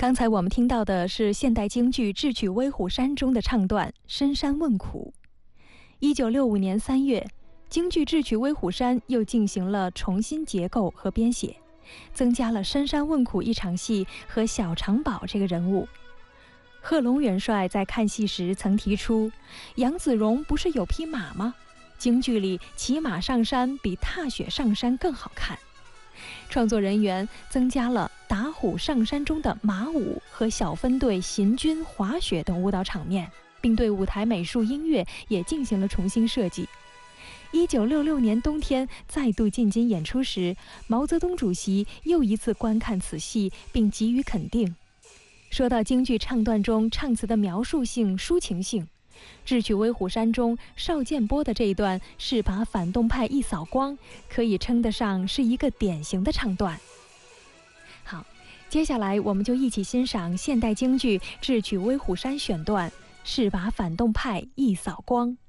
刚才我们听到的是现代京剧《智取威虎山》中的唱段《深山问苦》。1965年3月，京剧《智取威虎山》又进行了重新结构和编写，增加了深山问苦一场戏和小长宝这个人物。贺龙元帅在看戏时曾提出，杨子荣不是有匹马吗？京剧里骑马上山比踏雪上山更好看。创作人员增加了打虎上山中的马舞和小分队行军滑雪等舞蹈场面，并对舞台美术音乐也进行了重新设计。1966年冬天再度进京演出时，毛泽东主席又一次观看此戏并给予肯定。说到京剧唱段中唱词的描述性、抒情性，《智取威虎山》中邵建波的这一段是把反动派一扫光，可以称得上是一个典型的唱段。好，接下来我们就一起欣赏现代京剧《智取威虎山》选段，是把反动派一扫光。